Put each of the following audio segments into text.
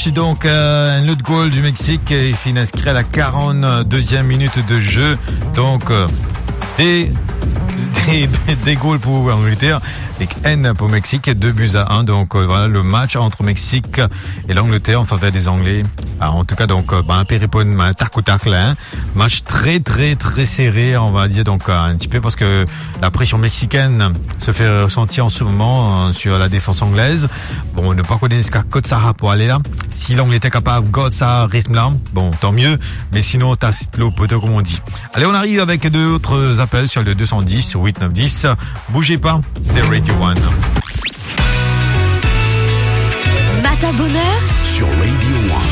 match. Donc, un autre goal du Mexique. Il finit inscrit à la 42e minute de jeu. Donc, des goals pour l'Angleterre et N pour Mexique, 2-1. Donc voilà le match entre Mexique et l'Angleterre en faveur des Anglais. Alors, en tout cas, donc un péripone tac au tac là, hein. Match très serré, on va dire, donc un petit peu parce que la pression mexicaine se fait ressentir en ce moment sur la défense anglaise. Bon, ne pas connaître ce qu'a Côte Sahara pour aller là. Si l'Angleterre est capable de ça rythme là, bon, tant mieux. Mais sinon, t'as l'eau poteau comme on dit. Allez, on arrive avec d'autres appels sur le 210 8 9 10. Bougez pas, c'est Radio One. Matin bonheur sur Radio One.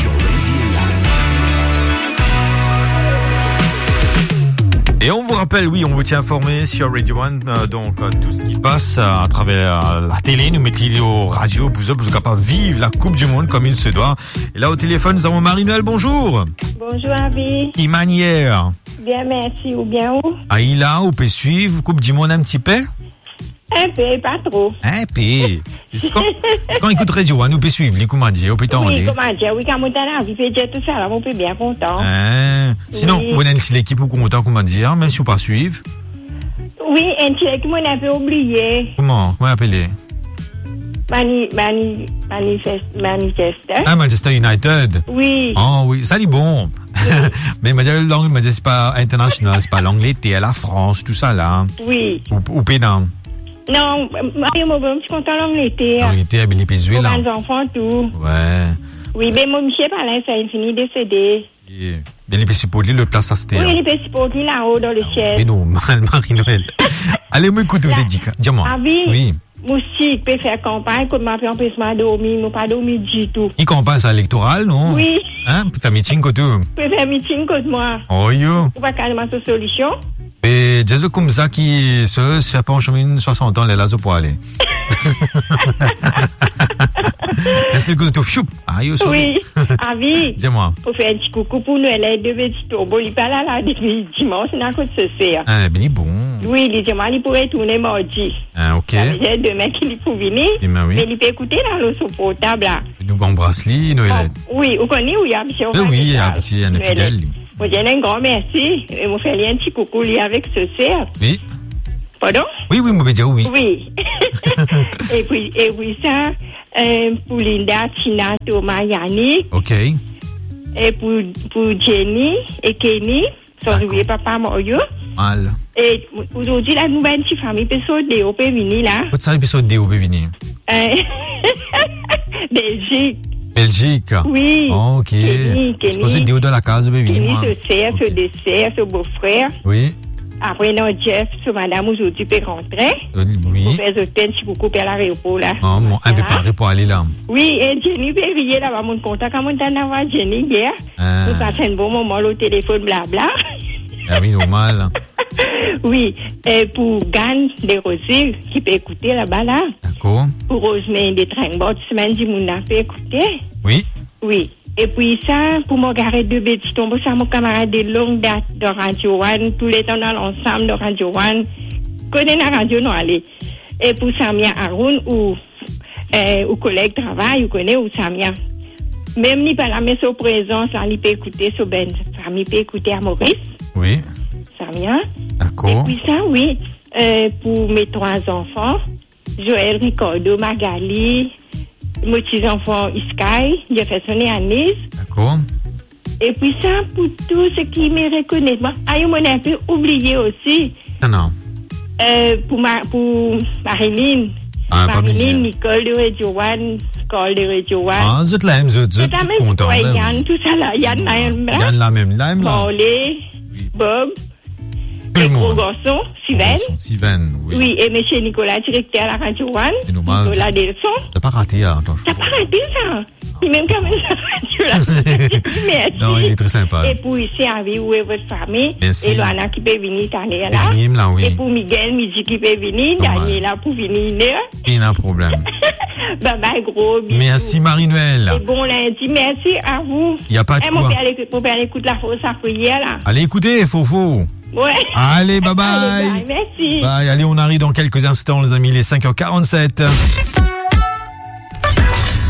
Et on vous rappelle, oui, on vous tient informé sur Radio One, donc tout ce qui passe à travers la télé, nous mettez aux radios, vous êtes capables de vivre la Coupe du Monde comme il se doit. Et là au téléphone, nous avons Marie-Noël, bonjour. Bonjour Avi. Qui manière? Bien, merci, ou bien où? Ah, il a, on peut suivre Coupe du Monde un petit peu? Un peu, pas trop. Un peu. Quand écoute Radio One, on peut suivre, les comment dire, on peut t'en oui, comment dire, oui, quand on a envie de dire tout ça, là, on peut bien content. Sinon, oui. on a une l'équipe ou content, comment dire, même si on pas suivre. Oui, un petit équipe, on a un peu oublié. Comment appeler? Manchester. Ah, Manchester United. Oui. Oh oui, ça dit bon. Mais c'est pas international, c'est pas l'Angleterre, la France, tout ça là. Oui. Ou pédant. Non, je suis content l'Angleterre. L'Angleterre, mais les pays pour là. les enfants, tout. Ouais. Oui, mais mon monsieur par là, ça a fini de céder. Mais les pays supportés, le place à c'était. Oui, les pays supportés là-haut dans le ciel. Mais non, Marie-Noël. Allez, moi, écoute, dis-moi. Ah oui? Oui. Moustique peut faire campagne, comme m'a fait empêchement de dormir, nous pas dormir du tout. Il campagne électorale, non? Oui. Hein? Peut faire meeting côté. Peut faire meeting côté moi. Oh yo. On va carrément sur solution. Et Jésus comme ça qui se pas en chemin 60 ans, les lazo pour aller. C'est le coup de tout choup. Oui. Avis. Dis-moi. Pour faire un petit coucou pour nous, elle est deux petits tombeaux. Il parle là depuis dimanche, on a quoi de se faire. Ah, ben, il est bon. Oui, il dit, il pourrait tourner mardi. Ah, ok. Ça veut dire demain qu'il est pour venir. Eh ben, oui. Mais il peut écouter dans le son portable, là. Nous embrasse lui, Noël. Oui, vous connaissez où il y a un petit oui, il y a un petit, un fidèle. Vous dites un grand merci. Et vous faites un petit coucou, lui, avec ce cerf. Oui. Pardon? Oui, on peut dire oui. Oui. et puis ça, pour Linda, Tina, Thomas, Yannick. Ok. Et pour Jenny et Kenny, sans oublier papa Mario. Mal. Et aujourd'hui, la nouvelle petite famille épisode de OP Vini, là. Votre épisode de OP Vini? Belgique. Oui. Oh, ok. Kenny. Je pense que dans la case, OP Vini. Kenny, ce cerf, ce dessert, ce beau-frère. Oui. Après, non, Jeff, ce madame aujourd'hui peut rentrer. Oui. Pour faire un petit coucou à l'aéroport, là. Oh, mon, un peu paré pour aller là. Oui, et Jenny peut veiller là-bas, mon contact. Quand on a voir Jenny hier, nous passons un bon moment au téléphone, blabla. Ah oui, normal. Oui, et pour Gan de Rosy, qui peut écouter là-bas, là. D'accord. Pour Rosemary de Trangbord, semaine du Mouna peut écouter. Oui. Oui. Et puis ça, pour Margaret de Betty Tombeau, ça, mon camarade de longue date de Radio One, tous les temps dans l'ensemble de Radio One, connaît la radio, non, allez. Et pour Samia Haroun, ou collègue travail, ou connaît, ou Samia. Même ni pas la mais sur présence, là, il peut écouter sur Ben, famille peut écouter à Maurice. Oui. Samia. D'accord. Et puis ça, oui, pour mes 3 enfants, Joël, Ricardo, Magali, mes petits enfants Sky, Jefferson et Anis. D'accord. Et puis ça, pour tout ce qui me reconnaît. Moi, on a un peu oublié aussi. Non. Pour Marilyn. Ah, Marilyn, Nicole de Radio One, Carl de Radio One. Ah, zut l'aime, zut content. Ouais, Yann, tout ça là. Yann la même là. Molly, Bob. Le gros garçon, Steven, oui. Oui, et M. Nicolas, directeur à la Radio One. Nicolas Delson. T'as pas raté, attends. T'as pas raté ça? Il même quand même la radio là. Non, il est très sympa. Et pour ici, avec où est votre famille? Merci. Et Loana qui peut venir, Daniela. Là, oui. Et pour Miguel, Midi qui peut venir, Daniela pour venir. Il n'y a pas de problème. Bye bye, gros bisous. Merci, Marie-Noël. Et bon lundi, merci à vous. Il n'y a pas de quoi. Mon père écoute la fausse après-hier, là. Allez, écoutez, Fofo. Ouais. Allez, bye bye. Allez, bye, merci. Bye, allez, on arrive dans quelques instants, les amis, les 5h47.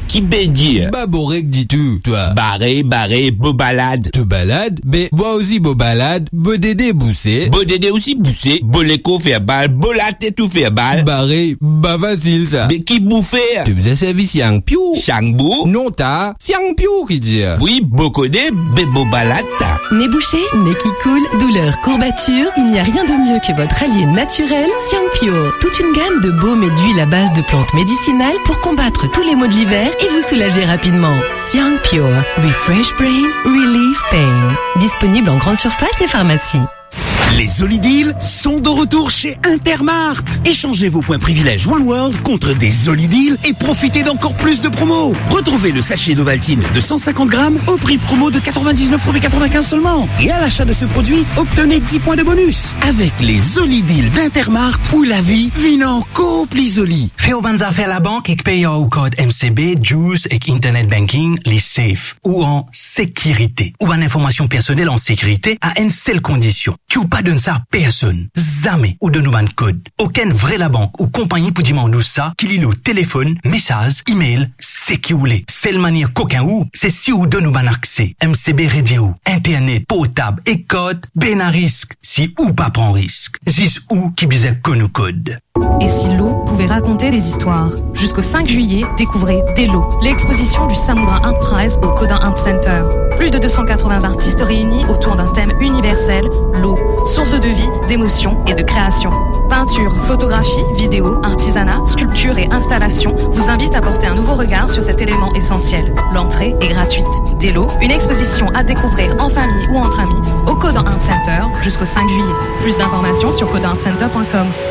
qui peut dire? Bah, borek dis tu, toi. Barré, beau balade. Te balade? Mais, moi aussi beau balade, beau dédé boussé. Beau dédé aussi boussé, beau l'écho faire balle, beau latte tout faire balle. Barré, bah facile ça. Mais qui bouffer? Tu faisais service yang piou. Changbou? Non ta, siang piou qui dit. Oui, beau codé, beau balade ta. Nez bouché, nez qui coule, douleur, courbature, il n'y a rien de mieux que votre allié naturel, Siangpio. Toute une gamme de baumes et d'huiles à base de plantes médicinales pour combattre tous les maux de l'hiver et vous soulager rapidement. Siangpio. Refresh brain, relieve pain. Disponible en grande surface et pharmacie. Les Zolideals sont de retour chez Intermart. Échangez vos points privilèges One World contre des Zolideals et profitez d'encore plus de promos. Retrouvez le sachet d'Ovaltine de 150 grammes au prix promo de 99,95 € seulement. Et à l'achat de ce produit, obtenez 10 points de bonus. Avec les Zolideals d'Intermart, où la vie vit encore plus jolie. Fais au banza faire la banque et paye au code MCB, Juice et Internet Banking, les safe ou en sécurité. Ou en information personnelle en sécurité à une seule condition. Qui pas donne ça à personne. Jamais ou de nous ban code. Aucun vrai la banque ou compagnie pour demander ça qu'il lit le téléphone, message, email, c'est qui ou les. Seule manière qu'aucun ou, c'est si ou de nous ban accès. MCB radio, internet, potable et code, ben à risque. Si ou pas prend risque. Zis ou qui bisait que nous code. Et si l'eau pouvait raconter des histoires? Jusqu'au 5 juillet, découvrez Delo, l'exposition du Samoudra Art Prize au Codin Art Center. Plus de 280 artistes réunis autour d'un thème universel, l'eau, source de vie, d'émotion et de création. Peinture, photographie, vidéo, artisanat, sculpture et installation vous invitent à porter un nouveau regard sur cet élément essentiel. L'entrée est gratuite. Delo, une exposition à découvrir en famille ou entre amis au Codin Art Center jusqu'au 5 juillet. Plus d'informations sur codartcenter.com.